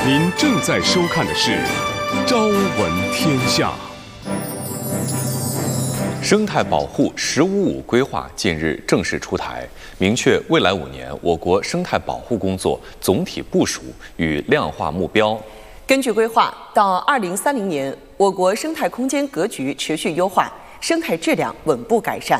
您正在收看的是《朝闻天下》。 生态保护“十五五”规划近日正式出台，明确未来5年我国生态保护工作总体部署与量化目标。 根据规划，到2030年，我国生态空间格局持续优化，生态质量稳步改善。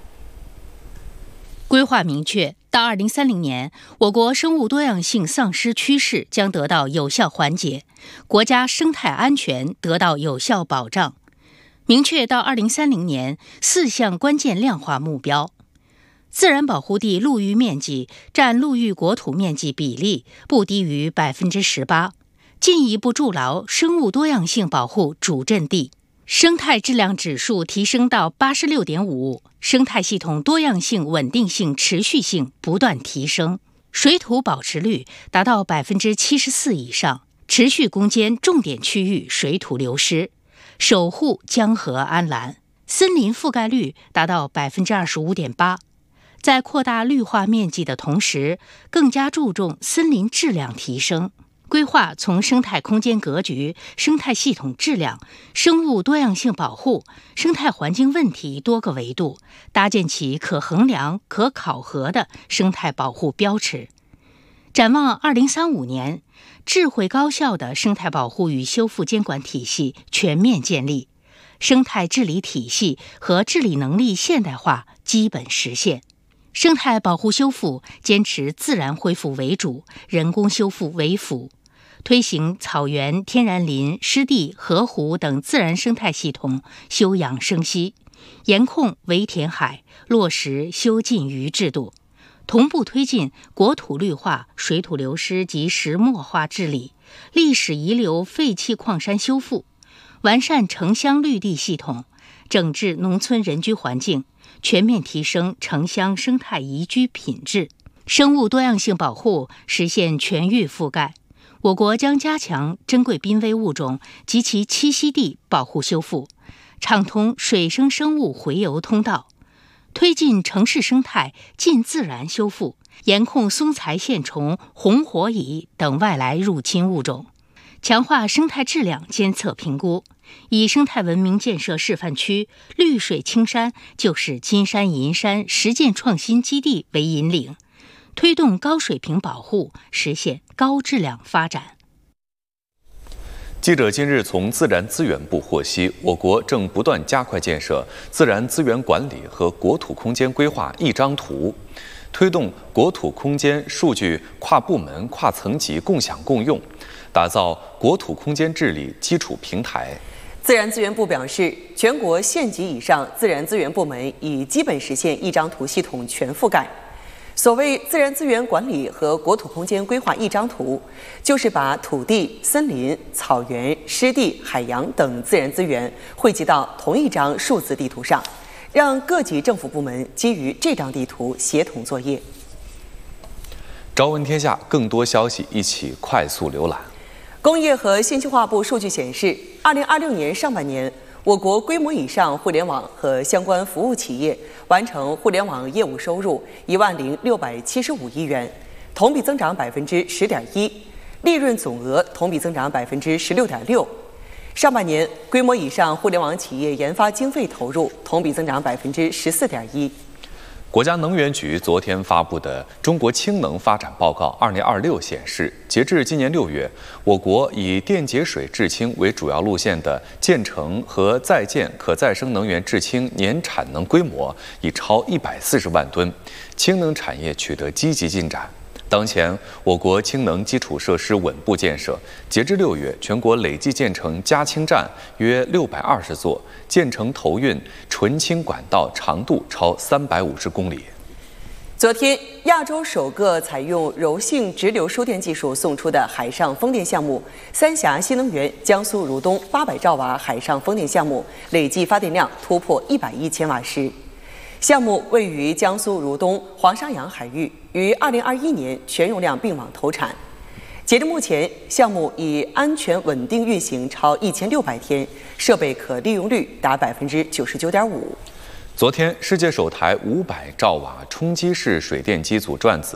规划明确，到2030年，我国生物多样性丧失趋势将得到有效缓解，国家生态安全得到有效保障。明确到2030年4项关键量化目标：自然保护地陆域面积占陆域国土面积比例不低于18%，进一步筑牢生物多样性保护主阵地。生态质量指数提升到86.5，生态系统多样性稳定性持续性不断提升，水土保持率达到74%以上，持续攻坚重点区域水土流失，守护江河安澜，森林覆盖率达到25.8%。在扩大绿化面积的同时，更加注重森林质量提升。规划从生态空间格局、生态系统质量、生物多样性保护、生态环境问题多个维度，搭建起可衡量、可考核的生态保护标尺。展望2035年，智慧高效的生态保护与修复监管体系全面建立，生态治理体系和治理能力现代化基本实现。生态保护修复坚持自然恢复为主，人工修复为辅，推行草原、天然林、湿地、河湖等自然生态系统休养生息，严控围填海，落实修禁渔制度，同步推进国土绿化、水土流失及石墨化治理、历史遗留废弃矿山修复，完善城乡绿地系统，整治农村人居环境，全面提升城乡生态宜居品质。生物多样性保护实现全域覆盖，我国将加强珍贵濒危物种及其栖息地保护修复，畅通水生生物洄游通道，推进城市生态近自然修复，严控松材线虫、红火蚁等外来入侵物种，强化生态质量监测评估，以生态文明建设示范区、绿水青山就是金山银山实践创新基地为引领，推动高水平保护，实现高质量发展。 记者今日从自然资源部获悉，我国正不断加快建设自然资源管理和国土空间规划一张图，推动国土空间数据跨部门、跨层级共享共用，打造国土空间治理基础平台。 自然资源部表示，全国县级以上自然资源部门已基本实现一张图系统全覆盖。所谓自然资源管理和国土空间规划一张图，就是把土地、森林、草原、湿地、海洋等自然资源汇集到同一张数字地图上，让各级政府部门基于这张地图协同作业。 朝闻天下，更多消息一起快速浏览。 工业和信息化部数据显示，2026年上半年，我国规模以上互联网和相关服务企业完成互联网业务收入10675亿元，同比增长10.1%，利润总额同比增长16.6%。上半年，规模以上互联网企业研发经费投入同比增长14.1%。 国家能源局昨天发布的《中国氢能发展报告2026》显示，截至今年6月，我国以电解水制氢为主要路线的建成和在建可再生能源制氢年产能规模已超140万吨，氢能产业取得积极进展。当前，我国氢能基础设施稳步建设，截至6月，全国累计建成加氢站约620座，建成投运纯氢管道长度超350公里。 昨天，亚洲首个采用柔性直流输电技术送出的海上风电项目——三峡新能源江苏如东800兆瓦海上风电项目，累计发电量突破100亿千瓦时。项目位于江苏如东黄沙洋海域，于2021年全用量并网投产。截至目前，项目已安全稳定运行超1600天，设备可利用率达99.5%。 昨天，世界首台500兆瓦冲击式水电机组转子